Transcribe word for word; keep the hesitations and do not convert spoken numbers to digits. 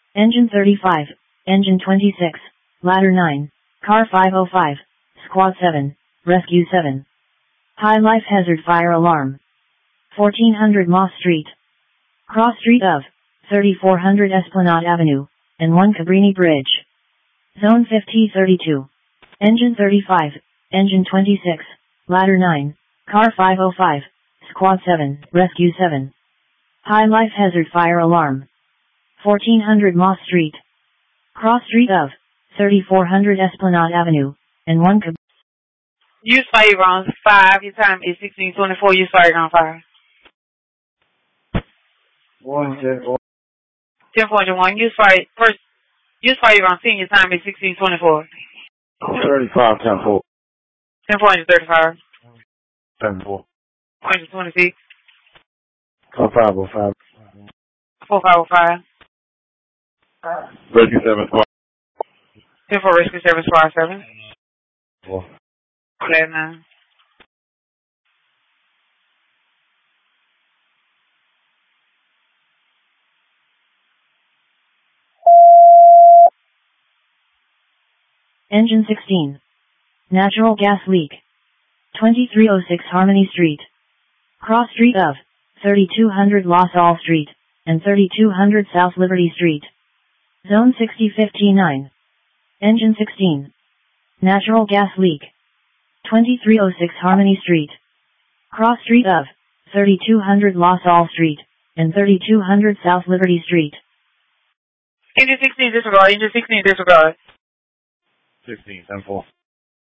Engine thirty-five, Engine twenty-six, Ladder nine, Car five oh five, Squad seven, Rescue seven. High life hazard fire alarm. fourteen hundred Moss Street. Cross street of thirty-four hundred Esplanade Avenue, and one Cabrini Bridge. Zone fifty thirty-two. Engine thirty-five, Engine twenty-six, Ladder nine, Car five oh five, Squad seven, Rescue seven. High life hazard fire alarm. fourteen hundred Moss Street. Cross street of thirty-four hundred Esplanade Avenue, and one Cabrini. Use fire on five. Your time is sixteen twenty-four. Use fire on five. One, ten, one. ten forty-one. Use fire first. Use fire on ten. Your time is sixteen twenty-four. Thirty-five, ten, four. ten four thirty-five. Ten, four. one twenty-six. Car five oh five. four five oh five. Rescue seven, squad. ten four Rescue seven, squad seven. Four. Flat nine. Engine sixteen. Natural gas leak. twenty-three oh six Harmony Street. Cross street of thirty-two hundred La Salle Street, and thirty-two hundred South Liberty Street. Zone sixty fifty-nine. Engine sixteen. Natural gas leak. twenty-three oh six Harmony Street. Cross street of thirty-two hundred La Salle Street, and thirty-two hundred South Liberty Street. Engine sixteen disregard. Engine sixteen disregard. sixteen, ten, four.